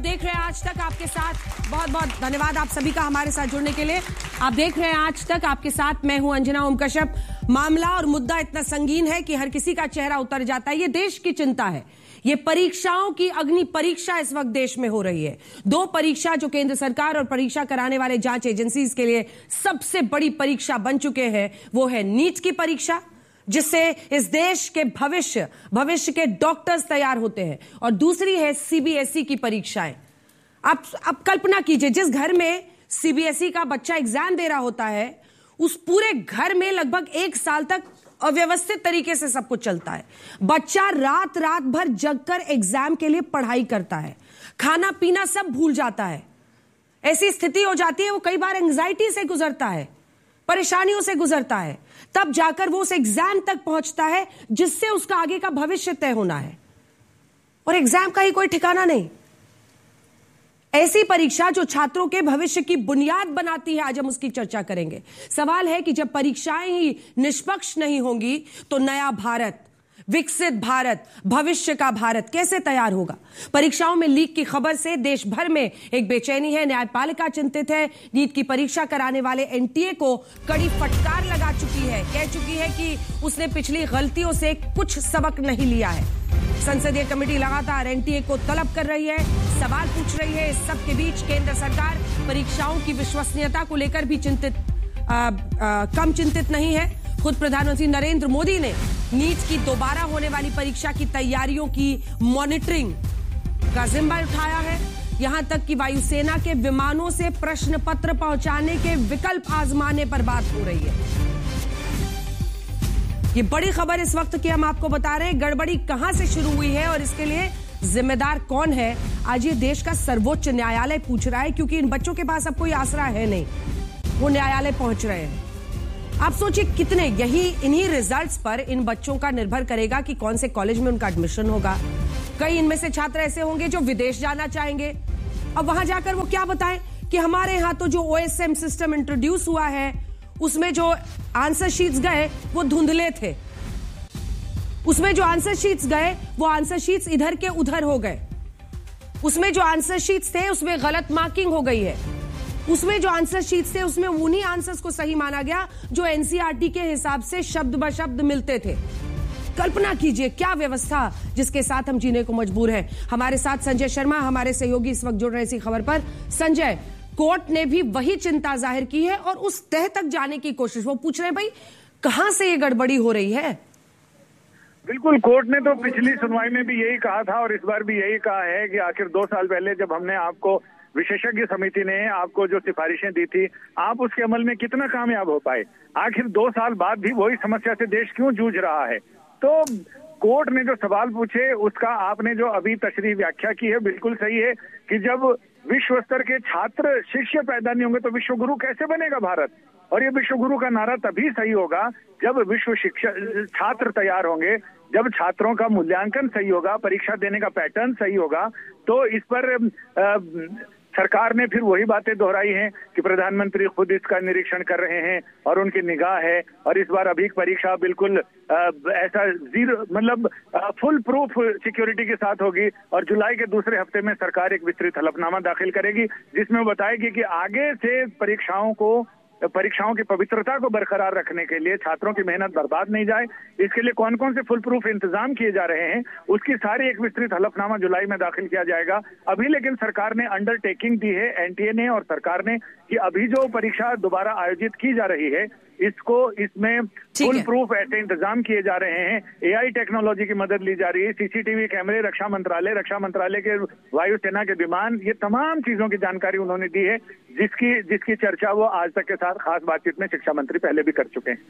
देख रहे हैं आज तक आपके साथ। बहुत बहुत धन्यवाद आप सभी का हमारे साथ जुड़ने के लिए। आप देख रहे हैं आज तक आपके साथ, मैं हूं अंजना ओम कश्यप। मामला और मुद्दा इतना संगीन है कि हर किसी का चेहरा उतर जाता है। ये देश की चिंता है। ये परीक्षाओं की अग्नि परीक्षा इस वक्त देश में हो रही है। दो परीक्षा जो केंद्र सरकार और परीक्षा कराने वाले जांच एजेंसीज के लिए सबसे बड़ी परीक्षा बन चुके हैं, वो है नीट की परीक्षा, जिससे इस देश के भविष्य के डॉक्टर्स तैयार होते हैं, और दूसरी है सीबीएसई की परीक्षाएं। आप कल्पना कीजिए, जिस घर में सीबीएसई का बच्चा एग्जाम दे रहा होता है, उस पूरे घर में लगभग 1 साल तक अव्यवस्थित तरीके से सब कुछ चलता है। बच्चा रात भर जगकर एग्जाम के लिए पढ़ाई करता है, खाना पीना सब भूल जाता है। ऐसी स्थिति हो जाती है, वो कई बार एंजाइटी से गुजरता है, परेशानियों से गुजरता है, तब जाकर वो उस एग्जाम तक पहुंचता है जिससे उसका आगे का भविष्य तय होना है। और एग्जाम का ही कोई ठिकाना नहीं। ऐसी परीक्षा जो छात्रों के भविष्य की बुनियाद बनाती है, आज हम उसकी चर्चा करेंगे। सवाल है कि जब परीक्षाएं ही निष्पक्ष नहीं होंगी तो नया भारत, विकसित भारत, भविष्य का भारत कैसे तैयार होगा? परीक्षाओं में लीक की खबर से देश भर में एक बेचैनी है। न्यायपालिका चिंतित है। नीट की परीक्षा कराने वाले एनटीए को कड़ी फटकार लगा चुकी है, कह चुकी है कि उसने पिछली गलतियों से कुछ सबक नहीं लिया है। संसदीय कमेटी लगातार एनटीए को तलब कर रही है, सवाल पूछ रही है। इस सब के बीच केंद्र सरकार परीक्षाओं की विश्वसनीयता को लेकर भी कम चिंतित नहीं है। खुद प्रधानमंत्री नरेंद्र मोदी ने नीट की दोबारा होने वाली परीक्षा की तैयारियों की मॉनिटरिंग का जिम्मा उठाया है। यहां तक कि वायुसेना के विमानों से प्रश्न पत्र पहुंचाने के विकल्प आजमाने पर बात हो रही है। ये बड़ी खबर इस वक्त की हम आपको बता रहे हैं। गड़बड़ी कहां से शुरू हुई है और इसके लिए जिम्मेदार कौन है, आज ये देश का सर्वोच्च न्यायालय पूछ रहा है, क्योंकि इन बच्चों के पास अब कोई आसरा है नहीं। वो न्यायालय पहुंच रहे हैं। आप सोचिए कितने इन्हीं रिजल्ट्स पर इन बच्चों का निर्भर करेगा कि कौन से कॉलेज में उनका एडमिशन होगा। कई इनमें से छात्र ऐसे होंगे जो विदेश जाना चाहेंगे। अब वहां जाकर वो क्या बताएं कि हमारे यहां तो जो ओएसएम सिस्टम इंट्रोड्यूस हुआ है, उसमें जो आंसर शीट्स गए वो धुंधले थे। उसमें जो आंसर शीट्स गए वो आंसर शीट्स इधर के उधर हो गए। उसमें जो आंसर शीट्स थे उसमें गलत मार्किंग हो गई है। उसमें जो आंसर शीट्स थे उसमें उन्हीं आंसर्स को सही माना गया जो एनसीईआरटी के हिसाब से शब्द ब शब्द मिलते थे। कल्पना कीजिए क्या व्यवस्था जिसके साथ हम जीने को मजबूर हैं। हमारे साथ संजय शर्मा, हमारे सहयोगी, इस वक्त जुड़ रहे इसी खबर पर। संजय, कोर्ट ने भी वही चिंता जाहिर की है और उस तह तक जाने की कोशिश। वो पूछ रहे हैं भाई कहां से ये गड़बड़ी हो रही है? बिल्कुल, कोर्ट ने तो पिछली सुनवाई में भी यही कहा था और इस बार भी यही कहा है कि आखिर 2 साल पहले जब हमने आपको, विशेषज्ञ समिति ने आपको जो सिफारिशें दी थी, आप उसके अमल में कितना कामयाब हो पाए? आखिर 2 साल बाद भी वही समस्या से देश क्यों जूझ रहा है? तो कोर्ट ने जो सवाल पूछे उसका आपने जो अभी तशरीह व्याख्या की है बिल्कुल सही है कि जब विश्व स्तर के छात्र शिष्य पैदा नहीं होंगे तो विश्व गुरु कैसे बनेगा भारत? और ये विश्व गुरु का नारा तभी सही होगा जब विश्व छात्र तैयार होंगे, जब छात्रों का मूल्यांकन सही होगा, परीक्षा देने का पैटर्न सही होगा। तो इस पर सरकार ने फिर वही बातें दोहराई हैं कि प्रधानमंत्री खुद इसका निरीक्षण कर रहे हैं और उनकी निगाह है, और इस बार अभी परीक्षा बिल्कुल ऐसा मतलब फुल प्रूफ सिक्योरिटी के साथ होगी। और जुलाई के दूसरे हफ्ते में सरकार एक विस्तृत हलफनामा दाखिल करेगी जिसमें बताएगी कि आगे से परीक्षाओं की पवित्रता को बरकरार रखने के लिए छात्रों की मेहनत बर्बाद नहीं जाए, इसके लिए कौन कौन से फुल प्रूफ इंतजाम किए जा रहे हैं, उसकी सारी एक विस्तृत हलफनामा जुलाई में दाखिल किया जाएगा। अभी लेकिन सरकार ने अंडरटेकिंग दी है, एनटीए ने और सरकार ने, कि अभी जो परीक्षा दोबारा आयोजित की जा रही है इसमें फुल प्रूफ ऐसे इंतजाम किए जा रहे हैं। एआई टेक्नोलॉजी की मदद ली जा रही है, सीसीटीवी कैमरे, रक्षा मंत्रालय के वायुसेना के विमान, ये तमाम चीजों की जानकारी उन्होंने दी है जिसकी चर्चा वो आज तक के साथ खास बातचीत में शिक्षा मंत्री पहले भी कर चुके हैं।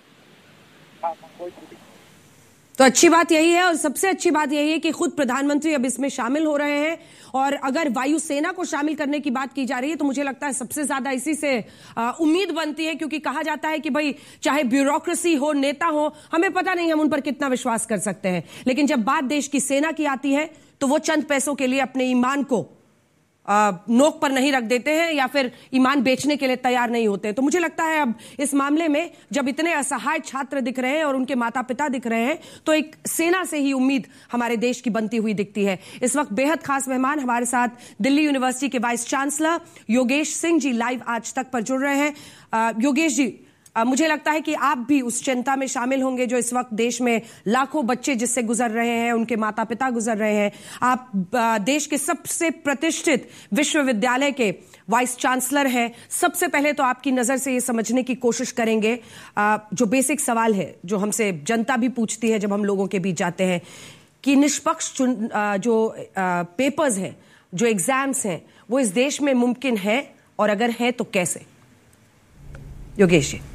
तो अच्छी बात यही है और सबसे अच्छी बात यही है कि खुद प्रधानमंत्री अब इसमें शामिल हो रहे हैं। और अगर वायुसेना को शामिल करने की बात की जा रही है तो मुझे लगता है सबसे ज्यादा इसी से उम्मीद बनती है, क्योंकि कहा जाता है कि भाई चाहे ब्यूरोक्रेसी हो, नेता हो, हमें पता नहीं हम उन पर कितना विश्वास कर सकते हैं, लेकिन जब बात देश की सेना की आती है तो वो चंद पैसों के लिए अपने ईमान को नोक पर नहीं रख देते हैं या फिर ईमान बेचने के लिए तैयार नहीं होते हैं। तो मुझे लगता है अब इस मामले में जब इतने असहाय छात्र दिख रहे हैं और उनके माता पिता दिख रहे हैं तो एक सेना से ही उम्मीद हमारे देश की बनती हुई दिखती है। इस वक्त बेहद खास मेहमान हमारे साथ दिल्ली यूनिवर्सिटी के vice chancellor Yogesh Singh ji live आज तक पर जुड़ रहे हैं। योगेश जी, मुझे लगता है कि आप भी उस चिंता में शामिल होंगे जो इस वक्त देश में लाखों बच्चे जिससे गुजर रहे हैं, उनके माता पिता गुजर रहे हैं। आप देश के सबसे प्रतिष्ठित विश्वविद्यालय के वाइस चांसलर हैं। सबसे पहले तो आपकी नजर से ये समझने की कोशिश करेंगे जो बेसिक सवाल है जो हमसे जनता भी पूछती है जब हम लोगों के बीच जाते हैं कि निष्पक्ष जो पेपर्स हैं, जो एग्जाम्स हैं, वो इस देश में मुमकिन है और अगर है तो कैसे? योगेश जी।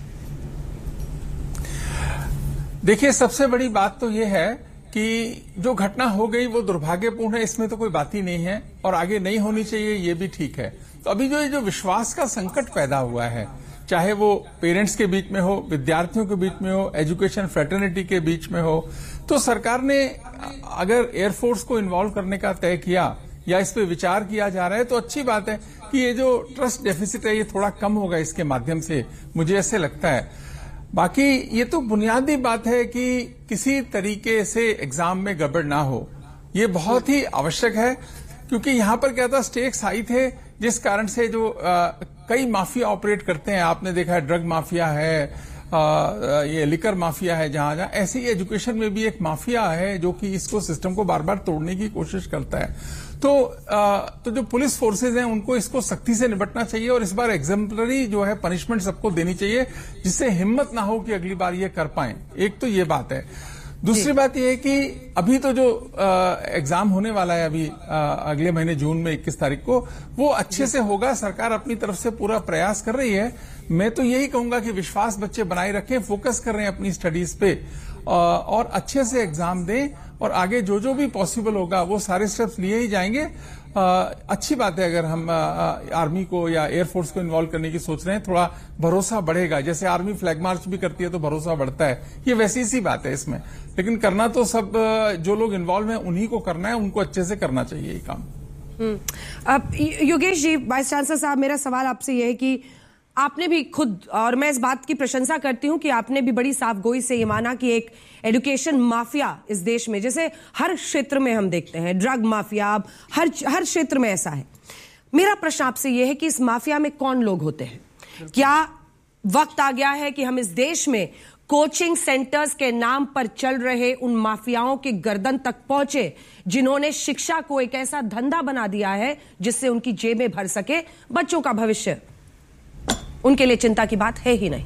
देखिए, सबसे बड़ी बात तो यह है कि जो घटना हो गई वो दुर्भाग्यपूर्ण है, इसमें तो कोई बात ही नहीं है और आगे नहीं होनी चाहिए, ये भी ठीक है। तो अभी जो विश्वास का संकट पैदा हुआ है, चाहे वो पेरेंट्स के बीच में हो, विद्यार्थियों के बीच में हो, एजुकेशन फ्रेटर्निटी के बीच में हो, तो सरकार ने अगर एयरफोर्स को इन्वॉल्व करने का तय किया या इस पे विचार किया जा रहा है तो अच्छी बात है कि ये जो ट्रस्ट डेफिसिट है ये थोड़ा कम होगा इसके माध्यम से, मुझे ऐसे लगता है। बाकी ये तो बुनियादी बात है कि किसी तरीके से एग्जाम में गड़बड़ ना हो, ये बहुत ही आवश्यक है क्योंकि यहां पर क्या था, स्टेक्स हाई थे जिस कारण से जो कई माफिया ऑपरेट करते हैं, आपने देखा है ड्रग माफिया है, ये लिकर माफिया है, जहां जहां ऐसे ही एजुकेशन में भी एक माफिया है जो कि इसको सिस्टम को बार बार तोड़ने की कोशिश करता है। तो जो पुलिस फोर्सेज हैं उनको इसको सख्ती से निपटना चाहिए और इस बार एग्जाम्पलरी जो है पनिशमेंट सबको देनी चाहिए जिससे हिम्मत ना हो कि अगली बार ये कर पाएं। एक तो ये बात है। दूसरी बात यह है कि अभी तो जो एग्जाम होने वाला है अभी अगले महीने जून में 21 तारीख को, वो अच्छे से होगा। सरकार अपनी तरफ से पूरा प्रयास कर रही है। मैं तो यही कहूंगा कि विश्वास बच्चे बनाए रखें, फोकस कर रहे हैं अपनी स्टडीज पे और अच्छे से एग्जाम दें और आगे जो भी पॉसिबल होगा वो सारे स्टेप्स लिए ही जाएंगे। अच्छी बात है अगर हम आर्मी को या एयरफोर्स को इन्वॉल्व करने की सोच रहे हैं, थोड़ा भरोसा बढ़ेगा। जैसे आर्मी फ्लैग मार्च भी करती है तो भरोसा बढ़ता है, ये वैसी सी बात है इसमें। लेकिन करना तो सब जो लोग इन्वॉल्व हैं उन्हीं को करना है, उनको अच्छे से करना चाहिए ये काम। अब योगेश जी, वाइस चांसलर साहब, मेरा सवाल आपसे यह है कि आपने भी खुद, और मैं इस बात की प्रशंसा करती हूं कि आपने भी बड़ी साफगोई से ये माना कि एक एजुकेशन माफिया इस देश में, जैसे हर क्षेत्र में हम देखते हैं ड्रग माफिया, अब हर क्षेत्र में ऐसा है। मेरा प्रश्न आपसे यह है कि इस माफिया में कौन लोग होते हैं? क्या वक्त आ गया है कि हम इस देश में कोचिंग सेंटर्स के नाम पर चल रहे उन माफियाओं के गर्दन तक पहुंचे जिन्होंने शिक्षा को एक ऐसा धंधा बना दिया है जिससे उनकी जेबें भर सके, बच्चों का भविष्य उनके लिए चिंता की बात है ही नहीं?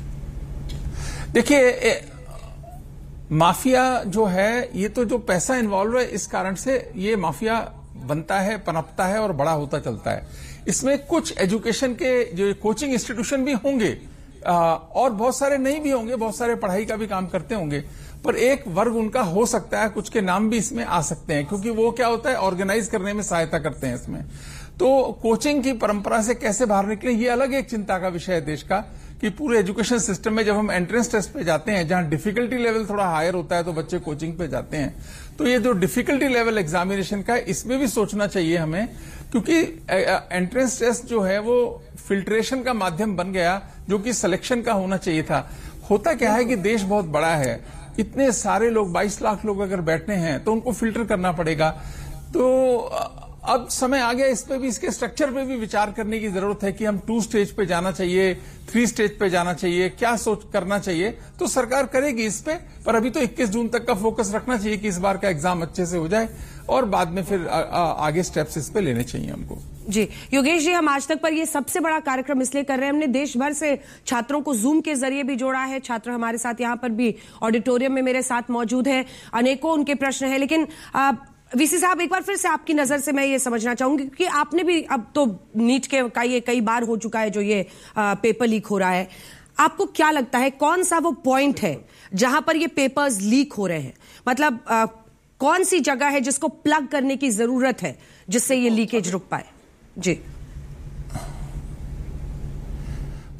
देखिए, माफिया जो है ये तो जो पैसा इन्वॉल्व है इस कारण से ये माफिया बनता है, पनपता है और बड़ा होता चलता है। इसमें कुछ एजुकेशन के जो कोचिंग इंस्टीट्यूशन भी होंगे और बहुत सारे नहीं भी होंगे, बहुत सारे पढ़ाई का भी काम करते होंगे, पर एक वर्ग उनका हो सकता है, कुछ के नाम भी इसमें आ सकते हैं क्योंकि वो क्या होता है, ऑर्गेनाइज करने में सहायता करते हैं इसमें। तो कोचिंग की परंपरा से कैसे बाहर निकले, ये अलग एक चिंता का विषय है देश का कि पूरे एजुकेशन सिस्टम में जब हम एंट्रेंस टेस्ट पे जाते हैं जहां डिफिकल्टी लेवल थोड़ा हायर होता है तो बच्चे कोचिंग पे जाते हैं। तो ये जो डिफिकल्टी लेवल एग्जामिनेशन का है इसमें भी सोचना चाहिए हमें, क्योंकि एंट्रेंस टेस्ट जो है वो फिल्ट्रेशन का माध्यम बन गया जो कि सिलेक्शन का होना चाहिए था। होता क्या है कि देश बहुत बड़ा है, इतने सारे लोग 22 लाख लोग अगर बैठने हैं तो उनको फिल्टर करना पड़ेगा। तो अब समय आ गया इस पे भी, इसके स्ट्रक्चर पे भी विचार करने की जरूरत है कि हम 2 स्टेज पे जाना चाहिए, 3 स्टेज पे जाना चाहिए, क्या सोच करना चाहिए। तो सरकार करेगी इस पे, पर अभी तो 21 जून तक का फोकस रखना चाहिए कि इस बार का एग्जाम अच्छे से हो जाए और बाद में फिर आगे स्टेप्स इस पे लेने चाहिए हमको। जी योगेश जी, हम आज तक पर ये सबसे बड़ा कार्यक्रम इसलिए कर रहे हैं, हमने देश भर से छात्रों को जूम के जरिए भी जोड़ा है। छात्र हमारे साथ यहाँ पर भी ऑडिटोरियम में मेरे साथ मौजूद है, अनेकों उनके प्रश्न है। लेकिन वीसी साहब, एक बार फिर से आपकी नजर से मैं ये समझना चाहूंगी कि आपने भी, अब तो नीट के का ये कई बार हो चुका है जो ये पेपर लीक हो रहा है, आपको क्या लगता है कौन सा वो पॉइंट है जहां पर ये पेपर्स लीक हो रहे हैं? मतलब कौन सी जगह है जिसको प्लग करने की जरूरत है जिससे ये लीकेज रुक पाए? जी,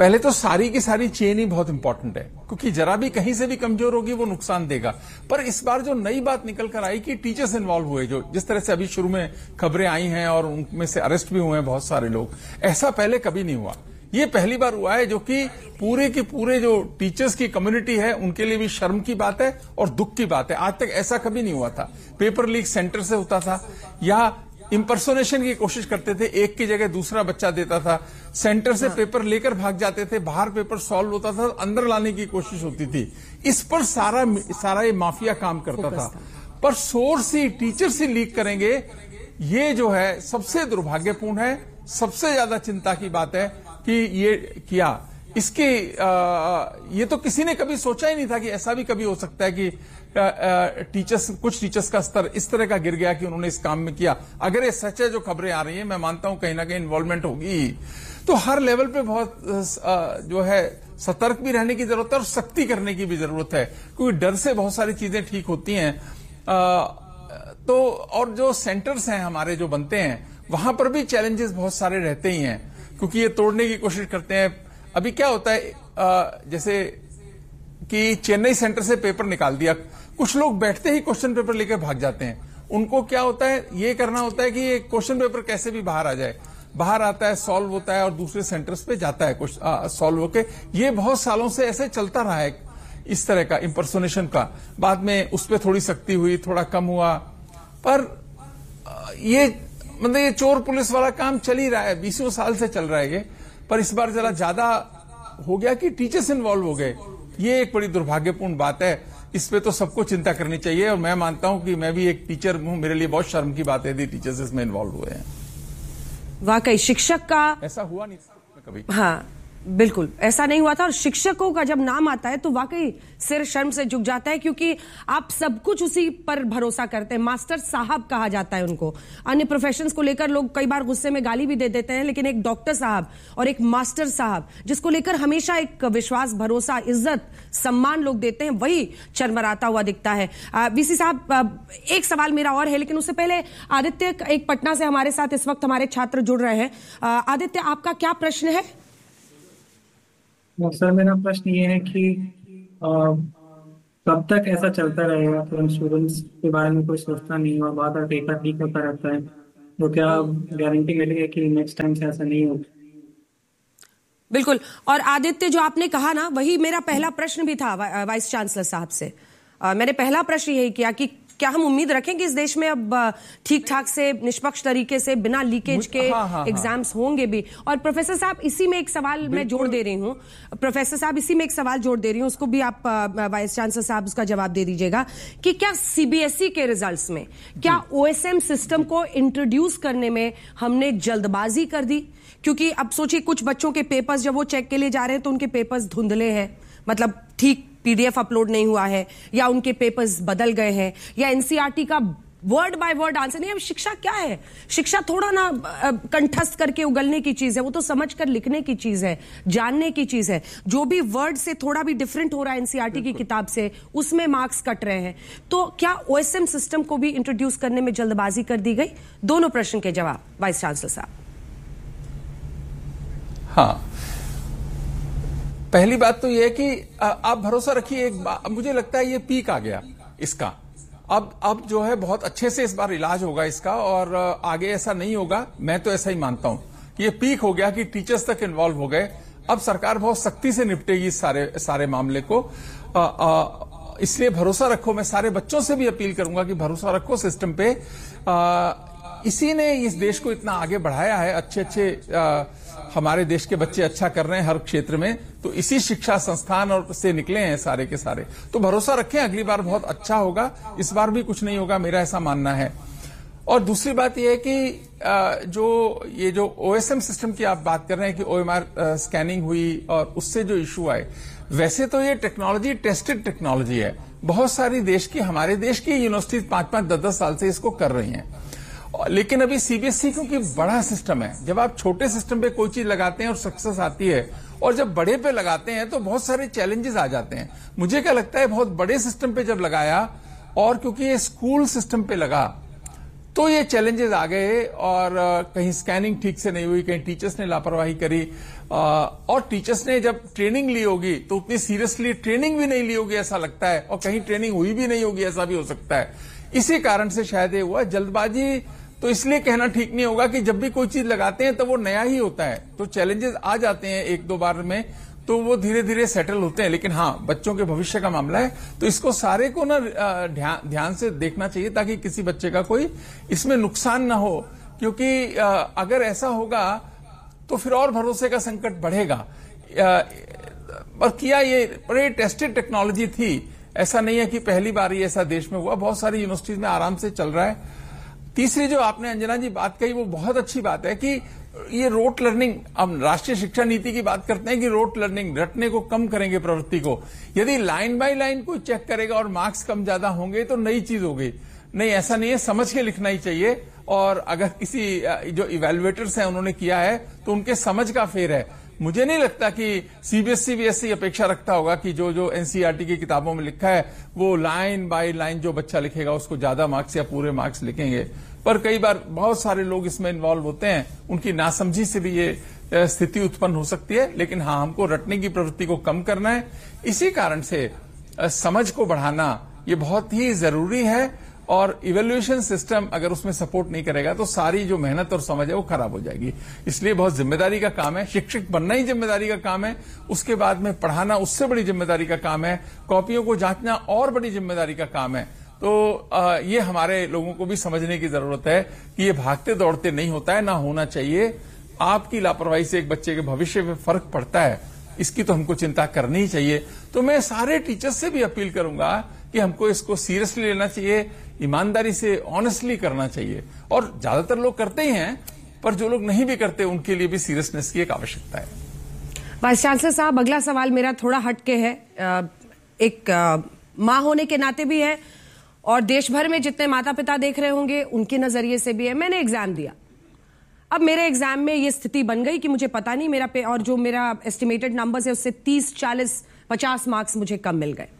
पहले तो सारी की सारी चेन ही बहुत इंपॉर्टेंट है, क्योंकि जरा भी कहीं से भी कमजोर होगी वो नुकसान देगा। पर इस बार जो नई बात निकल कर आई कि टीचर्स इन्वॉल्व हुए, जो जिस तरह से अभी शुरू में खबरें आई हैं और उनमें से अरेस्ट भी हुए हैं बहुत सारे लोग, ऐसा पहले कभी नहीं हुआ। ये पहली बार हुआ है, जो कि पूरे के पूरे जो टीचर्स की कम्युनिटी है उनके लिए भी शर्म की बात है और दुख की बात है। आज तक ऐसा कभी नहीं हुआ था। पेपर लीक सेंटर से होता था या इंपर्सोनेशन की कोशिश करते थे, एक की जगह दूसरा बच्चा देता था, सेंटर से पेपर लेकर भाग जाते थे, बाहर पेपर सॉल्व होता था, अंदर लाने की कोशिश होती थी। इस पर सारा ये माफिया काम करता था। पर सोर्स ही टीचर से लीक करेंगे, ये जो है सबसे दुर्भाग्यपूर्ण है। सबसे ज्यादा चिंता की बात है कि ये किया, इसके ये तो किसी ने कभी सोचा ही नहीं था कि ऐसा भी कभी हो सकता है कि कुछ टीचर्स का स्तर इस तरह का गिर गया कि उन्होंने इस काम में किया। अगर ये सच है जो खबरें आ रही हैं, मैं मानता हूं कहीं ना कहीं इन्वॉल्वमेंट होगी, तो हर लेवल पे बहुत जो है सतर्क भी रहने की जरूरत है और सख्ती करने की भी जरूरत है, क्योंकि डर से बहुत सारी चीजें ठीक होती हैं। तो और जो सेंटर्स हैं हमारे जो बनते हैं, वहां पर भी चैलेंजेस बहुत सारे रहते ही हैं, क्योंकि ये तोड़ने की कोशिश करते हैं। अभी क्या होता है, जैसे कि चेन्नई सेंटर से पेपर निकाल दिया, कुछ लोग बैठते ही क्वेश्चन पेपर लेकर भाग जाते हैं। उनको क्या होता है, ये करना होता है कि ये क्वेश्चन पेपर कैसे भी बाहर आ जाए, बाहर आता है, सॉल्व होता है और दूसरे सेंटर्स पे जाता है सॉल्व होके। ये बहुत सालों से ऐसे चलता रहा है, इस तरह का इंपर्सोनेशन का। बाद में उस पर थोड़ी सख्ती हुई, थोड़ा कम हुआ, पर ये मतलब ये चोर पुलिस वाला काम चल ही रहा है, 20 साल से चल रहा है ये। पर इस बार जरा ज्यादा हो गया कि टीचर्स इन्वॉल्व हो गए, ये एक बड़ी दुर्भाग्यपूर्ण बात है। इस पे तो सबको चिंता करनी चाहिए, और मैं मानता हूं कि मैं भी एक टीचर हूं, मेरे लिए बहुत शर्म की बात है यदि टीचर्स इसमें इन्वॉल्व हुए हैं। वाकई शिक्षक का ऐसा हुआ नहीं कभी। हाँ बिल्कुल ऐसा नहीं हुआ था, और शिक्षकों का जब नाम आता है तो वाकई सिर शर्म से झुक जाता है, क्योंकि आप सब कुछ उसी पर भरोसा करते हैं। मास्टर साहब कहा जाता है उनको। अन्य प्रोफेशंस को लेकर लोग कई बार गुस्से में गाली भी दे देते हैं, लेकिन एक डॉक्टर साहब और एक मास्टर साहब जिसको लेकर हमेशा एक विश्वास, भरोसा, इज्जत, सम्मान लोग देते हैं, वही चरमराता हुआ दिखता है। वीसी साहब, एक सवाल मेरा और है, लेकिन उससे पहले आदित्य एक पटना से हमारे साथ इस वक्त हमारे छात्र जुड़ रहे हैं। आदित्य, आपका क्या प्रश्न है? सर, मेरा प्रश्न ये है कि कब तक ऐसा चलता रहेगा? तो स्टूडेंट्स के बारे में कोई सोचता नहीं हुआ, बार-बार पेपर लीक होता रहता है, तो क्या गारंटी मिलेगी कि नेक्स्ट टाइम से ऐसा नहीं होगा? बिल्कुल, और आदित्य जो आपने कहा ना, वही मेरा पहला प्रश्न भी था वाइस चांसलर साहब से। मैंने पहला प्रश्न यही किया कि क्या हम उम्मीद रखें कि इस देश में अब ठीक ठाक से, निष्पक्ष तरीके से, बिना लीकेज के एग्जाम्स होंगे भी? और प्रोफेसर साहब, इसी में एक सवाल मैं जोड़ दे रही हूँ, उसको भी आप वाइस चांसलर साहब उसका जवाब दे दीजिएगा कि क्या सीबीएसई के रिजल्ट्स में क्या ओएसएम सिस्टम को इंट्रोड्यूस करने में हमने जल्दबाजी कर दी? क्योंकि अब सोचिए, कुछ बच्चों के पेपर्स जब वो चेक के लिए जा रहे हैं तो उनके पेपर्स धुंधले हैं, मतलब ठीक पीडीएफ अपलोड नहीं हुआ है, या उनके पेपर्स बदल गए हैं, या एनसीईआरटी का वर्ड बाय वर्ड आंसर नहीं। अब शिक्षा क्या है? शिक्षा थोड़ा ना कंठस्थ करके उगलने की चीज है, वो तो समझ कर लिखने की चीज है, जानने की चीज है। जो भी वर्ड से थोड़ा भी डिफरेंट हो रहा है एनसीईआरटी की किताब से, उसमें मार्क्स कट रहे हैं। तो क्या ओएसएम सिस्टम को भी इंट्रोड्यूस करने में जल्दबाजी कर दी गई? दोनों प्रश्न के जवाब वाइस चांसलर साहब। हाँ, पहली बात तो यह है कि आप भरोसा रखिए, मुझे लगता है ये पीक आ गया इसका। अब जो है बहुत अच्छे से इस बार इलाज होगा इसका, और आगे ऐसा नहीं होगा। मैं तो ऐसा ही मानता हूं कि ये पीक हो गया, कि टीचर्स तक इन्वॉल्व हो गए। अब सरकार बहुत सख्ती से निपटेगी इस सारे मामले को। इसलिए भरोसा रखो। मैं सारे बच्चों से भी अपील करूंगा कि भरोसा रखो सिस्टम पे। इसी ने इस देश को इतना आगे बढ़ाया है। अच्छे हमारे देश के बच्चे अच्छा कर रहे हैं हर क्षेत्र में, तो इसी शिक्षा संस्थान और से निकले हैं सारे के सारे। तो भरोसा रखें, अगली बार बहुत अच्छा होगा, इस बार भी कुछ नहीं होगा, मेरा ऐसा मानना है। और दूसरी बात यह है कि जो ओएसएम सिस्टम की आप बात कर रहे हैं कि ओएमआर स्कैनिंग हुई और उससे जो इश्यू आए, वैसे तो ये टेक्नोलॉजी टेस्टेड टेक्नोलॉजी है। बहुत सारी हमारे देश की यूनिवर्सिटी 5-5, 10-10 साल से इसको कर रही हैं। लेकिन अभी सीबीएसई क्योंकि बड़ा सिस्टम है, जब आप छोटे सिस्टम पे कोई चीज लगाते हैं और सक्सेस आती है, और जब बड़े पे लगाते हैं तो बहुत सारे चैलेंजेस आ जाते हैं। मुझे क्या लगता है, बहुत बड़े सिस्टम पे जब लगाया, और क्योंकि ये स्कूल सिस्टम पे लगा, तो तो ये चैलेंजेस आ गए और कहीं स्कैनिंग ठीक से नहीं हुई, कहीं टीचर्स ने लापरवाही करी और टीचर्स ने जब ट्रेनिंग ली होगी तो उतनी सीरियसली ट्रेनिंग भी नहीं ली होगी ऐसा लगता है, और कहीं ट्रेनिंग हुई भी नहीं होगी ऐसा भी हो सकता है। इसी कारण से शायद ये हुआ। जल्दबाजी तो इसलिए कहना ठीक नहीं होगा कि जब भी कोई चीज लगाते हैं तो वो नया ही होता है, तो चैलेंजेस आ जाते हैं एक दो बार में, तो वो धीरे धीरे सेटल होते हैं। लेकिन हाँ, बच्चों के भविष्य का मामला है तो इसको सारे को ना ध्यान से देखना चाहिए ताकि किसी बच्चे का कोई इसमें नुकसान ना हो, क्योंकि अगर ऐसा होगा तो फिर और भरोसे का संकट बढ़ेगा। और किया ये बड़ी टेस्टेड टेक्नोलॉजी थी, ऐसा नहीं है कि पहली बार ही ऐसा देश में हुआ, बहुत सारी यूनिवर्सिटीज में आराम से चल रहा है। तीसरी जो आपने अंजना जी बात कही वो बहुत अच्छी बात है कि ये रोट लर्निंग, हम राष्ट्रीय शिक्षा नीति की बात करते हैं कि रोट लर्निंग, रटने को कम करेंगे प्रवृत्ति को। यदि लाइन बाय लाइन कोई चेक करेगा और मार्क्स कम ज्यादा होंगे तो नई चीज होगी। नहीं, ऐसा नहीं है, समझ के लिखना ही चाहिए। और अगर किसी जो इवेल्युएटर्स हैं उन्होंने किया है तो उनके समझ का फेर है। मुझे नहीं लगता कि सीबीएसई भी ऐसी अपेक्षा रखता होगा कि जो एनसीईआरटी की किताबों में लिखा है वो लाइन बाय लाइन जो बच्चा लिखेगा उसको ज्यादा मार्क्स या पूरे मार्क्स लिखेंगे। पर कई बार बहुत सारे लोग इसमें इन्वॉल्व होते हैं, उनकी नासमझी से भी ये स्थिति उत्पन्न हो सकती है। लेकिन हाँ, हमको रटने की प्रवृत्ति को कम करना है। इसी कारण से समझ को बढ़ाना ये बहुत ही जरूरी है, और इवैल्यूएशन सिस्टम अगर उसमें सपोर्ट नहीं करेगा तो सारी जो मेहनत और समझ है वो खराब हो जाएगी। इसलिए बहुत जिम्मेदारी का काम है। शिक्षक बनना ही जिम्मेदारी का काम है, उसके बाद में पढ़ाना उससे बड़ी जिम्मेदारी का काम है, कॉपियों को जांचना और बड़ी जिम्मेदारी का काम है। तो ये हमारे लोगों को भी समझने की जरूरत है कि ये भागते दौड़ते नहीं होता है, ना होना चाहिए। आपकी लापरवाही से एक बच्चे के भविष्य में फर्क पड़ता है, इसकी तो हमको चिंता करनी ही चाहिए। तो मैं सारे टीचर्स से भी अपील करूंगा कि हमको इसको सीरियसली लेना चाहिए, ईमानदारी से ऑनेस्टली करना चाहिए। और ज्यादातर लोग करते ही हैं, पर जो लोग नहीं भी करते उनके लिए भी सीरियसनेस की एक आवश्यकता है। वाइस चांसलर साहब, अगला सवाल मेरा थोड़ा हटके है, एक मां होने के नाते भी है और देश भर में जितने माता पिता देख रहे होंगे उनके नजरिए से भी है। मैंने एग्जाम दिया, अब मेरे एग्जाम में ये स्थिति बन गई कि मुझे पता नहीं मेरा और जो मेरा एस्टिमेटेड नंबर्स है उससे 30, 40, 50 मार्क्स मुझे कम मिल गए।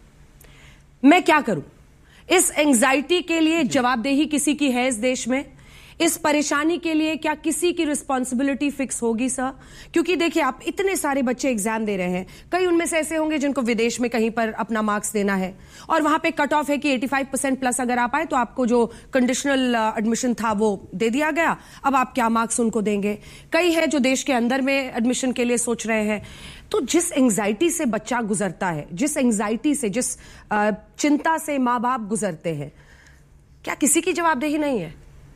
मैं क्या करूं? इस एंजाइटी के लिए जवाबदेही किसी की है इस देश में? इस परेशानी के लिए क्या किसी की रिस्पॉन्सिबिलिटी फिक्स होगी सर? क्योंकि देखिए, आप इतने सारे बच्चे एग्जाम दे रहे हैं, कई उनमें से ऐसे होंगे जिनको विदेश में कहीं पर अपना मार्क्स देना है और वहां पे कट ऑफ है कि 85% प्लस अगर आप आए तो आपको जो कंडीशनल एडमिशन था वो दे दिया गया, अब आप क्या मार्क्स उनको देंगे? कई है जो देश के अंदर में एडमिशन के लिए सोच रहे हैं। तो जिस एंजाइटी से बच्चा गुजरता है, जिस एंजाइटी से, जिस चिंता से माँ बाप गुजरते हैं, क्या किसी की जवाबदेही नहीं है?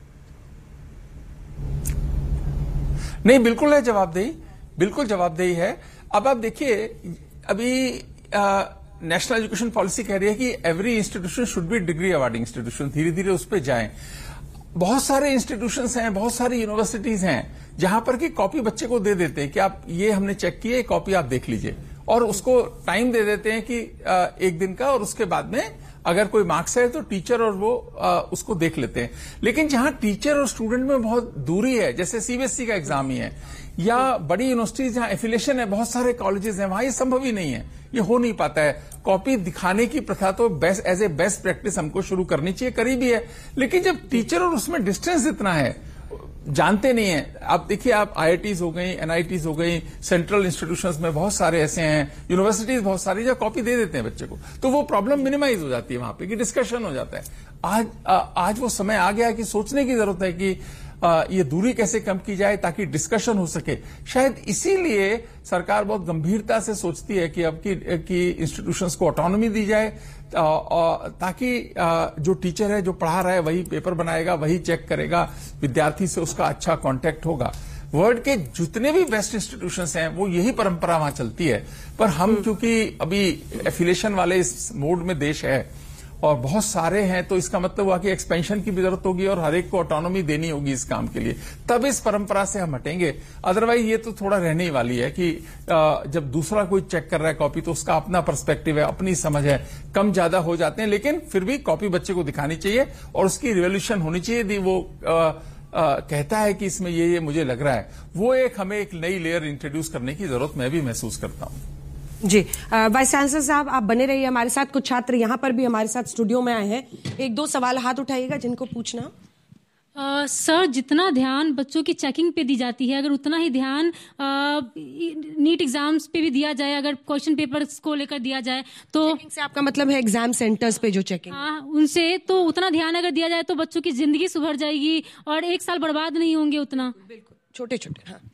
नहीं, बिल्कुल है जवाबदेही, बिल्कुल जवाबदेही है। अब आप देखिए, अभी नेशनल एजुकेशन पॉलिसी कह रही है कि every institution should be degree awarding institution, धीरे धीरे उस पर जाएं। बहुत सारे इंस्टीट्यूशंस हैं, बहुत सारी यूनिवर्सिटीज हैं जहां पर कि कॉपी बच्चे को दे देते हैं कि आप ये हमने चेक किए, कॉपी आप देख लीजिए, और उसको टाइम दे देते हैं कि 1 दिन का, और उसके बाद में अगर कोई मार्क्स है तो टीचर और वो उसको देख लेते हैं। लेकिन जहां टीचर और स्टूडेंट में बहुत दूरी है, जैसे सीबीएसई का एग्जाम ही है, या बड़ी यूनिवर्सिटीज जहां एफिलिएशन है, बहुत सारे कॉलेजेस हैं, वहां ये संभव ही नहीं है, ये हो नहीं पाता है। कॉपी दिखाने की प्रथा तो एज ए बेस्ट प्रैक्टिस हमको शुरू करनी चाहिए, करी भी है। लेकिन जब टीचर और उसमें डिस्टेंस इतना है, जानते नहीं है। आप देखिए, आप आईआईटीज हो गई, एनआईटीज हो गई, सेंट्रल इंस्टीट्यूशंस में बहुत सारे ऐसे हैं, यूनिवर्सिटीज बहुत सारी जो कॉपी दे देते हैं बच्चे को, तो वो प्रॉब्लम मिनिमाइज हो जाती है वहां पे, कि डिस्कशन हो जाता है। आज वो समय आ गया है कि सोचने की जरूरत है कि ये दूरी कैसे कम की जाए ताकि डिस्कशन हो सके। शायद इसीलिए सरकार बहुत गंभीरता से सोचती है कि अब की इंस्टीट्यूशंस को ऑटोनॉमी दी जाए, ताकि जो टीचर है, जो पढ़ा रहा है, वही पेपर बनाएगा, वही चेक करेगा, विद्यार्थी से उसका अच्छा कांटेक्ट होगा। वर्ल्ड के जितने भी बेस्ट इंस्टीट्यूशंस हैं वो यही परंपरा वहां चलती है। पर हम क्योंकि अभी एफिलिएशन वाले इस मोड में देश है और बहुत सारे हैं, तो इसका मतलब हुआ कि एक्सपेंशन की भी जरूरत होगी और हर एक को ऑटोनॉमी देनी होगी इस काम के लिए, तब इस परंपरा से हम हटेंगे। अदरवाइज ये तो थोड़ा रहने ही वाली है कि जब दूसरा कोई चेक कर रहा है कॉपी, तो उसका अपना पर्सपेक्टिव है, अपनी समझ है, कम ज्यादा हो जाते हैं। लेकिन फिर भी कॉपी बच्चे को दिखानी चाहिए और उसकी रिवोल्यूशन होनी चाहिए। यदि वो कहता है कि इसमें ये मुझे लग रहा है, वो हमें एक नई लेयर इंट्रोड्यूस करने की जरूरत मैं भी महसूस करता हूं। जी, वाइस चांसलर साहब, आप बने रहिए हमारे साथ। कुछ छात्र यहां पर भी हमारे साथ स्टूडियो में आए हैं, 1-2 सवाल हाथ उठाइएगा जिनको पूछना। सर, जितना ध्यान बच्चों की चेकिंग पे दी जाती है, अगर उतना ही ध्यान नीट एग्जाम्स पे भी दिया जाए, अगर क्वेश्चन पेपर्स को लेकर दिया जाए तो चेकिंग से आपका मतलब है एग्जाम सेंटर्स पे जो चेकिंग? हाँ, उनसे तो उतना ध्यान अगर दिया जाए तो बच्चों की जिंदगी सुधर जाएगी और 1 साल बर्बाद नहीं होंगे उतना। बिल्कुल, छोटे छोटे। हाँ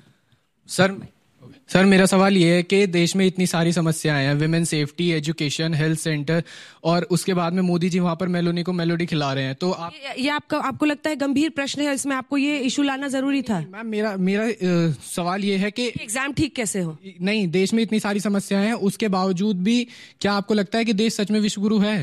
सर मेरा सवाल ये है कि देश में इतनी सारी समस्याएं हैं, women safety, education, health centre, और उसके बाद में मोदी जी वहां पर मेलोनी को मेलोडी खिला रहे हैं, तो ये आपको लगता है गंभीर प्रश्न है, इसमें आपको ये इशू लाना जरूरी था? मैम मेरा सवाल ये है कि एग्जाम ठीक कैसे हो? नहीं, देश में इतनी सारी समस्याएं हैं, उसके बावजूद भी क्या आपको लगता है कि देश सच में विश्वगुरु है?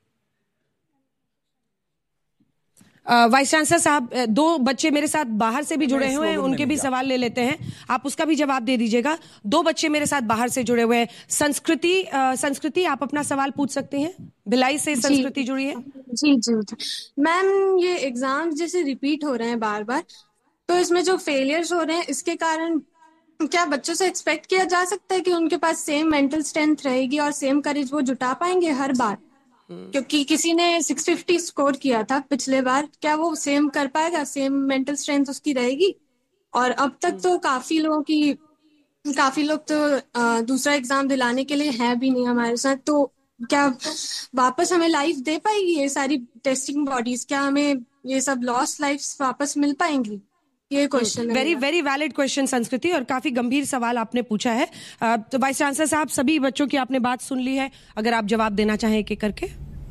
वाइस चांसलर साहब, 2 बच्चे मेरे साथ बाहर से भी जुड़े हुए हैं, उनके भी सवाल ले लेते हैं, आप उसका भी जवाब दे दीजिएगा। 2 बच्चे मेरे साथ बाहर से जुड़े हुए हैं। संस्कृति, आप अपना सवाल पूछ सकती हैं। भिलाई से संस्कृति जुड़ी है। जी मैम, ये एग्जाम जैसे रिपीट हो रहे हैं बार बार, तो इसमें जो फेलियर्स हो रहे हैं, इसके कारण क्या बच्चों से एक्सपेक्ट किया जा सकता है कि उनके पास सेम मेंटल स्ट्रेंथ रहेगी और सेम करेज वो जुटा पाएंगे हर बार? क्योंकि किसी ने 650 स्कोर किया था पिछले बार, क्या वो सेम कर पाएगा? सेम मेंटल स्ट्रेंथ उसकी रहेगी? और अब तक तो काफी लोग तो दूसरा एग्जाम दिलाने के लिए है भी नहीं हमारे साथ, तो क्या वापस हमें लाइफ दे पाएगी ये सारी टेस्टिंग बॉडीज? क्या हमें ये सब लॉस्ट लाइफ्स वापस मिल पाएंगी? ये क्वेश्चन है। वेरी वैलिड क्वेश्चन संस्कृति, और काफी गंभीर सवाल आपने पूछा है। तो वाइस चांसलर साहब, सभी बच्चों की आपने बात सुन ली है, अगर आप जवाब देना चाहें एक एक करके।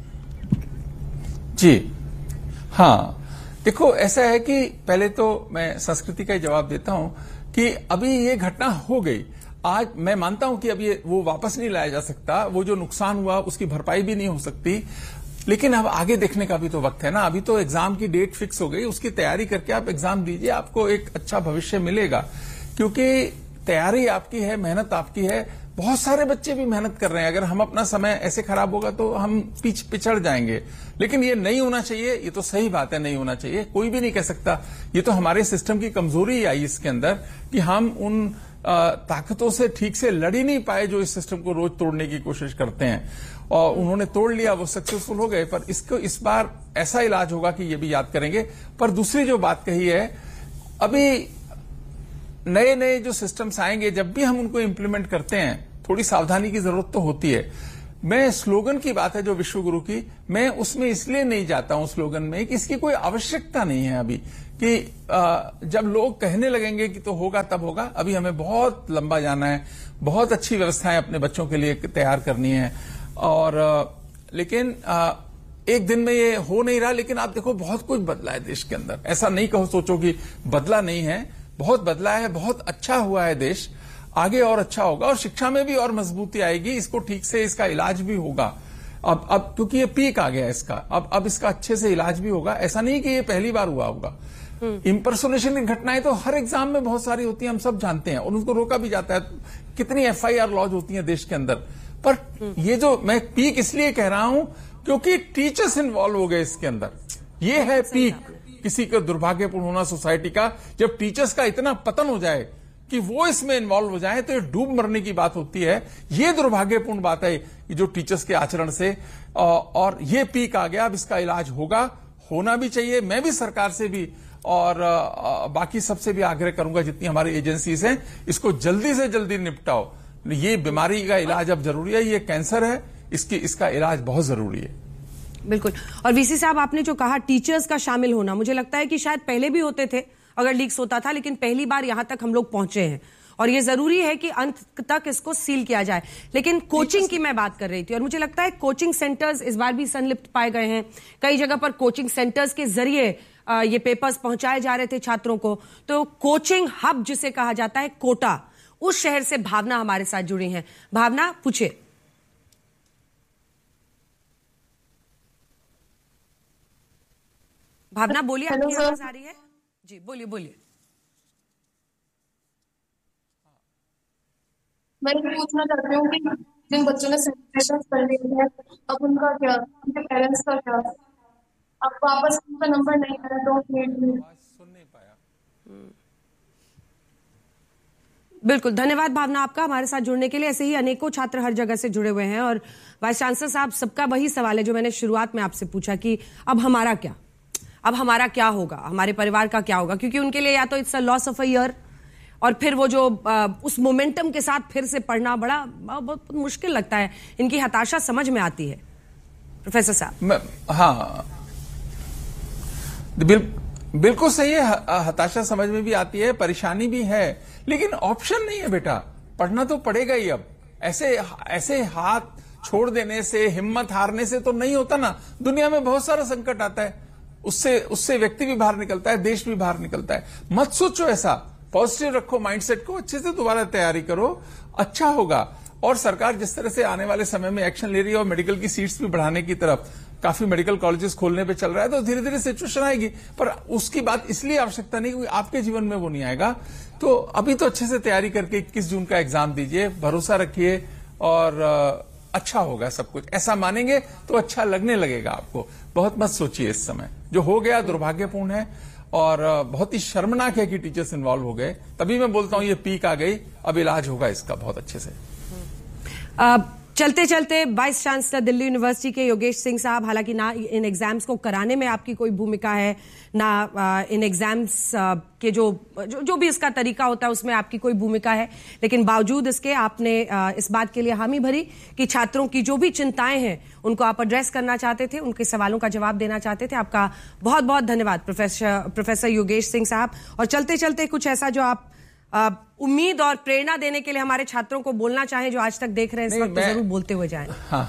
जी हाँ, देखो ऐसा है कि पहले तो मैं संस्कृति का जवाब देता हूं कि अभी ये घटना हो गई, आज मैं मानता हूं कि अब ये वो वापस नहीं लाया जा सकता, वो जो नुकसान हुआ उसकी भरपाई भी नहीं हो सकती, लेकिन अब आगे देखने का भी तो वक्त है ना। अभी तो एग्जाम की डेट फिक्स हो गई, उसकी तैयारी करके आप एग्जाम दीजिए, आपको एक अच्छा भविष्य मिलेगा, क्योंकि तैयारी आपकी है, मेहनत आपकी है। बहुत सारे बच्चे भी मेहनत कर रहे हैं, अगर हम अपना समय ऐसे खराब होगा तो हम पिछड़ जाएंगे, लेकिन ये नहीं होना चाहिए। ये तो सही बात है, नहीं होना चाहिए, कोई भी नहीं कह सकता। ये तो हमारे सिस्टम की कमजोरी आई इसके अंदर कि हम उन ताकतों से ठीक से लड़ ही नहीं पाए जो इस सिस्टम को रोज तोड़ने की कोशिश करते हैं, और उन्होंने तोड़ लिया, वो सक्सेसफुल हो गए। पर इसको इस बार ऐसा इलाज होगा कि ये भी याद करेंगे। पर दूसरी जो बात कही है, अभी नए नए जो सिस्टम्स आएंगे, जब भी हम उनको इंप्लीमेंट करते हैं थोड़ी सावधानी की जरूरत तो होती है। मैं स्लोगन की बात है जो विश्वगुरु की, मैं उसमें इसलिए नहीं जाता हूं स्लोगन में कि इसकी कोई आवश्यकता नहीं है अभी, कि जब लोग कहने लगेंगे कि तो होगा तब होगा। अभी हमें बहुत लंबा जाना है, बहुत अच्छी व्यवस्थाएं अपने बच्चों के लिए तैयार करनी है, और लेकिन एक दिन में ये हो नहीं रहा। लेकिन आप देखो बहुत कुछ बदला है देश के अंदर, ऐसा नहीं कहो सोचो कि बदला नहीं है, बहुत बदला है, बहुत अच्छा हुआ है देश, आगे और अच्छा होगा, और शिक्षा में भी और मजबूती आएगी, इसको ठीक से इसका इलाज भी होगा। अब क्योंकि ये पीक आ गया इसका, अब इसका अच्छे से इलाज भी होगा। ऐसा नहीं कि ये पहली बार हुआ होगा। इंपर्सोनेशन की घटनाएं तो हर एग्जाम में बहुत सारी होती हैं, हम सब जानते हैं, और उनको रोका भी जाता है। कितनी FIR लॉज होती है देश के अंदर। पर ये जो मैं पीक इसलिए कह रहा हूं क्योंकि टीचर्स इन्वॉल्व हो गए इसके अंदर, ये है पीक किसी का दुर्भाग्यपूर्ण होना सोसाइटी का। जब टीचर्स का इतना पतन हो जाए कि वो इसमें इन्वॉल्व हो जाए तो ये डूब मरने की बात होती है। ये दुर्भाग्यपूर्ण बात है कि जो टीचर्स के आचरण से, और ये पीक आ गया, अब इसका इलाज होगा, होना भी चाहिए। मैं भी सरकार से भी और बाकी सबसे भी आग्रह करूंगा, जितनी हमारी एजेंसीज हैं, इसको जल्दी से जल्दी निपटाओ। ये बीमारी का इलाज अब जरूरी है, ये कैंसर है, इसका इलाज बहुत जरूरी है। बिल्कुल। और वीसी साहब, आपने जो कहा टीचर्स का शामिल होना, मुझे लगता है कि शायद पहले भी होते थे अगर लीक्स होता था, लेकिन पहली बार यहां तक हम लोग पहुंचे हैं, और ये जरूरी है कि अंत तक इसको सील किया जाए। लेकिन कोचिंग की मैं बात कर रही थी, और मुझे लगता है कोचिंग सेंटर्स इस बार भी संलिप्त पाए गए हैं। कई जगह पर कोचिंग सेंटर्स के जरिए ये पेपर्स पहुंचाए जा रहे थे छात्रों को। तो कोचिंग हब जिसे कहा जाता है, कोटा, उस शहर से भावना हमारे साथ जुड़ी हैं। भावना, पूछिए। भावना बोलिए, आपकी आवाज आ रही है जी, बोलिए। मैं पूछना चाहती हूँ कि जिन बच्चों ने सेलिब्रेशन कर लिए हैं, अब उनका क्या, उनके पेरेंट्स का क्या? अब वापस उनका नंबर नहीं आया तो सुन नहीं पाया। बिल्कुल, धन्यवाद भावना आपका हमारे साथ जुड़ने के लिए। ऐसे ही अनेकों छात्र हर जगह से जुड़े हुए हैं, और वाइस चांसलर साहब, सबका वही सवाल है जो मैंने शुरुआत में आपसे पूछा कि अब हमारा क्या, अब हमारा क्या होगा, हमारे परिवार का क्या होगा, क्योंकि उनके लिए या तो it's a loss of a year और फिर वो जो उस मोमेंटम के साथ फिर से पढ़ना बहुत मुश्किल लगता है। इनकी हताशा समझ में आती है प्रोफेसर साहब। हाँ बिल्कुल सही है, हताशा समझ में भी आती है, परेशानी भी है, लेकिन ऑप्शन नहीं है बेटा, पढ़ना तो पड़ेगा ही। अब ऐसे हाथ छोड़ देने से, हिम्मत हारने से तो नहीं होता ना। दुनिया में बहुत सारा संकट आता है, उससे व्यक्ति भी बाहर निकलता है, देश भी बाहर निकलता है। मत सोचो ऐसा, पॉजिटिव रखो माइंडसेट को, अच्छे से दोबारा तैयारी करो, अच्छा होगा। और सरकार जिस तरह से आने वाले समय में एक्शन ले रही है और मेडिकल की सीट्स भी बढ़ाने की तरफ, काफी मेडिकल कॉलेजेस खोलने पे चल रहा है, तो धीरे धीरे सिचुएशन आएगी। पर उसकी बात इसलिए आवश्यकता नहीं क्योंकि आपके जीवन में वो नहीं आएगा। तो अभी तो अच्छे से तैयारी करके 21 जून का एग्जाम दीजिए, भरोसा रखिए और अच्छा होगा सब कुछ। ऐसा मानेंगे तो अच्छा लगने लगेगा आपको। बहुत मत सोचिए इस समय, जो हो गया दुर्भाग्यपूर्ण है और बहुत ही शर्मनाक है कि टीचर्स इन्वॉल्व हो गए। तभी मैं बोलता हूं ये पीक आ गई, अब इलाज होगा इसका बहुत अच्छे से। चलते चलते वाइस चांसलर दिल्ली यूनिवर्सिटी के योगेश सिंह साहब, हालांकि ना इन एग्जाम्स को कराने में आपकी कोई भूमिका है, ना इन एग्जाम्स के जो भी इसका तरीका होता है उसमें आपकी कोई भूमिका है, लेकिन बावजूद इसके आपने इस बात के लिए हामी भरी कि छात्रों की जो भी चिंताएं हैं उनको आप एड्रेस करना चाहते थे, उनके सवालों का जवाब देना चाहते थे। आपका बहुत बहुत धन्यवाद प्रोफेसर योगेश सिंह साहब। और चलते चलते कुछ ऐसा जो आप उम्मीद और प्रेरणा देने के लिए हमारे छात्रों को बोलना चाहें जो आज तक देख रहे हैं इस वक्त, जरूर बोलते हुए जाएं। हाँ,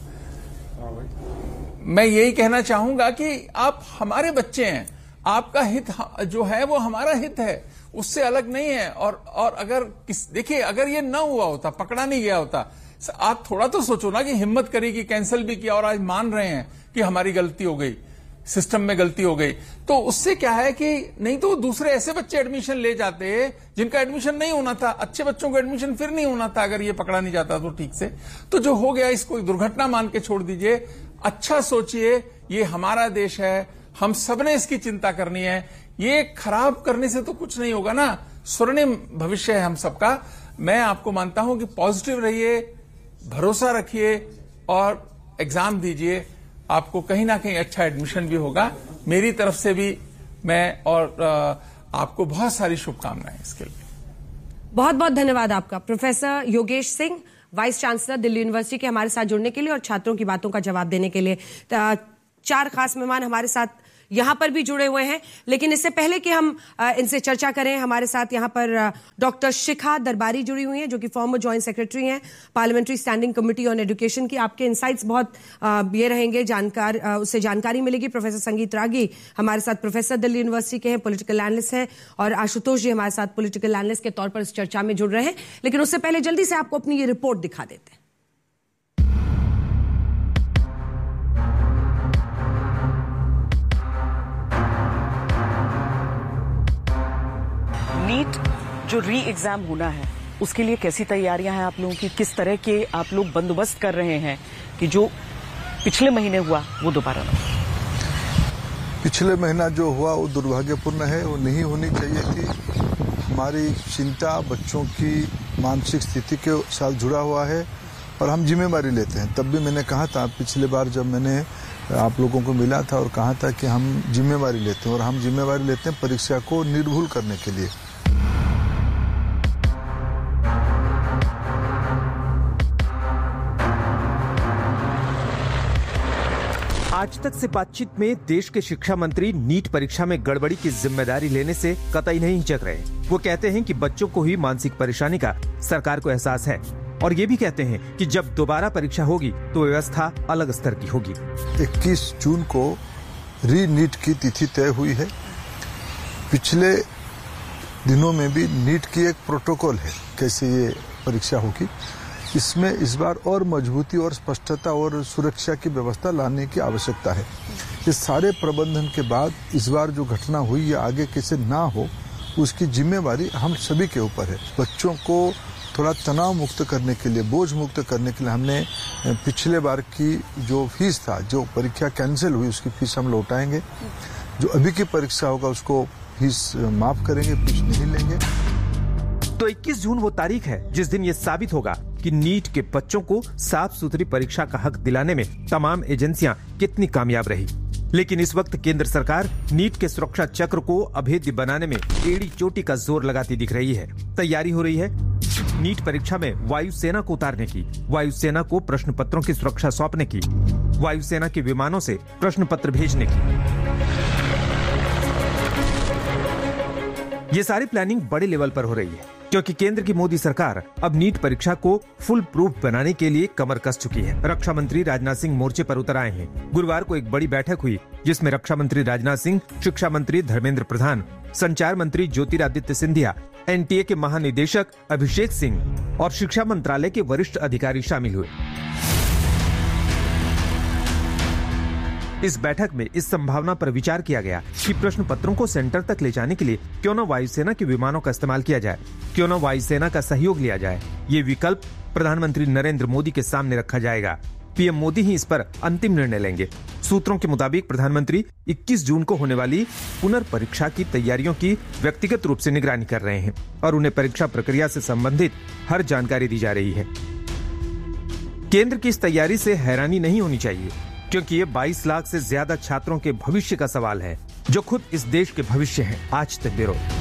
मैं यही कहना चाहूंगा कि आप हमारे बच्चे हैं, आपका हित जो है वो हमारा हित है, उससे अलग नहीं है। और अगर देखिए अगर ये ना हुआ होता, पकड़ा नहीं गया होता, आप थोड़ा तो सोचो ना कि हिम्मत करी कि कैंसिल भी किया और आज मान रहे हैं कि हमारी गलती हो गई, सिस्टम में गलती हो गई, तो उससे क्या है कि नहीं तो दूसरे ऐसे बच्चे एडमिशन ले जाते जिनका एडमिशन नहीं होना था, अच्छे बच्चों को एडमिशन फिर नहीं होना था अगर ये पकड़ा नहीं जाता तो ठीक से। तो जो हो गया इसको दुर्घटना मान के छोड़ दीजिए, अच्छा सोचिए, ये हमारा देश है, हम सबने इसकी चिंता करनी है, ये खराब करने से तो कुछ नहीं होगा ना, स्वर्णिम भविष्य है हम सबका। मैं आपको मानता हूं कि पॉजिटिव रहिए, भरोसा रखिए और एग्जाम दीजिए, आपको कहीं ना कहीं अच्छा एडमिशन भी होगा। मेरी तरफ से भी मैं और आपको बहुत सारी शुभकामनाएं इसके लिए। बहुत बहुत धन्यवाद आपका professor Yogesh Singh, vice chancellor Delhi university के हमारे साथ जुड़ने के लिए और छात्रों की बातों का जवाब देने के लिए। 4 खास मेहमान हमारे साथ यहां पर भी जुड़े हुए हैं, लेकिन इससे पहले कि हम इनसे चर्चा करें, हमारे साथ यहां पर डॉक्टर शिखा दरबारी जुड़ी हुई हैं जो कि फॉर्मर जॉइंट सेक्रेटरी हैं parliamentary standing committee on education की। आपके इनसाइट्स बहुत ये रहेंगे, उससे जानकारी मिलेगी। प्रोफेसर संगीत रागी हमारे साथ प्रोफेसर दिल्ली यूनिवर्सिटी के हैं, पॉलिटिकल एनालिस्ट हैं, और आशुतोष जी हमारे साथ पॉलिटिकल एनालिस्ट के तौर पर इस चर्चा में जुड़ रहे हैं। लेकिन उससे पहले जल्दी से आपको अपनी ये रिपोर्ट दिखा देते हैं। नीट जो री एग्जाम होना है उसके लिए कैसी तैयारियां हैं आप लोगों की, किस तरह के आप लोग बंदोबस्त कर रहे हैं कि जो पिछले महीने हुआ वो दोबारा ना हो? पिछले महीना जो हुआ वो दुर्भाग्यपूर्ण है, वो नहीं होनी चाहिए थी। हमारी चिंता बच्चों की मानसिक स्थिति के साथ जुड़ा हुआ है और हम जिम्मेवारी लेते हैं। तब भी मैंने कहा था, पिछले बार जब मैंने आप लोगों को मिला था और कहा था कि हम जिम्मेवारी लेते हैं, और हम जिम्मेवारी लेते हैं परीक्षा को निर्भुल करने के लिए। आज तक से बातचीत में देश के शिक्षा मंत्री नीट परीक्षा में गड़बड़ी की जिम्मेदारी लेने से कतई नहीं हिचक रहे। वो कहते हैं कि बच्चों को हुई मानसिक परेशानी का सरकार को एहसास है, और ये भी कहते हैं कि जब दोबारा परीक्षा होगी तो व्यवस्था अलग स्तर की होगी। 21 जून को री नीट की तिथि तय हुई है। पिछले दिनों में भी नीट की एक प्रोटोकॉल है कैसे ये परीक्षा होगी। इसमें इस बार और मजबूती और स्पष्टता और सुरक्षा की व्यवस्था लाने की आवश्यकता है। इस सारे प्रबंधन के बाद इस बार जो घटना हुई ये आगे कैसे ना हो, उसकी जिम्मेवारी हम सभी के ऊपर है। बच्चों को थोड़ा तनाव मुक्त करने के लिए, बोझ मुक्त करने के लिए हमने पिछले बार की जो फीस था, जो परीक्षा कैंसिल हुई उसकी फीस हम लौटाएंगे। जो अभी की परीक्षा होगा उसको फीस माफ करेंगे, फीस नहीं लेंगे। तो 21 जून वो तारीख है जिस दिन ये साबित होगा कि नीट के बच्चों को साफ सुथरी परीक्षा का हक दिलाने में तमाम एजेंसियां कितनी कामयाब रही। लेकिन इस वक्त केंद्र सरकार नीट के सुरक्षा चक्र को अभेद्य बनाने में एड़ी चोटी का जोर लगाती दिख रही है। तैयारी हो रही है नीट परीक्षा में वायुसेना को उतारने की, वायुसेना को प्रश्न पत्रों की सुरक्षा सौंपने की, वायुसेना के विमानों से प्रश्न पत्र भेजने की। ये सारी प्लानिंग बड़े लेवल पर हो रही है, क्योंकि केंद्र की मोदी सरकार अब नीट परीक्षा को फुल प्रूफ बनाने के लिए कमर कस चुकी है। रक्षा मंत्री राजनाथ सिंह मोर्चे पर उतर आए हैं। गुरुवार को एक बड़ी बैठक हुई, जिसमें रक्षा मंत्री राजनाथ सिंह, शिक्षा मंत्री धर्मेंद्र प्रधान, संचार मंत्री ज्योतिरादित्य सिंधिया, एनटीए के महानिदेशक अभिषेक सिंह और शिक्षा मंत्रालय के वरिष्ठ अधिकारी शामिल हुए। इस बैठक में इस संभावना पर विचार किया गया कि प्रश्न पत्रों को सेंटर तक ले जाने के लिए क्यों न वायुसेना के विमानों का इस्तेमाल किया जाए, क्यों न वायुसेना का सहयोग लिया जाए। ये विकल्प प्रधानमंत्री नरेंद्र मोदी के सामने रखा जाएगा। पीएम मोदी ही इस पर अंतिम निर्णय लेंगे। सूत्रों के मुताबिक प्रधानमंत्री 21 जून को होने वाली पुनर्परीक्षा की तैयारियों की व्यक्तिगत रूप से निगरानी कर रहे हैं और उन्हें परीक्षा प्रक्रिया से संबंधित हर जानकारी दी जा रही है। केंद्र की इस तैयारी से हैरानी नहीं होनी चाहिए, क्योंकि ये 22 लाख से ज्यादा छात्रों के भविष्य का सवाल है, जो खुद इस देश के भविष्य हैं। आज तक ब्यूरो।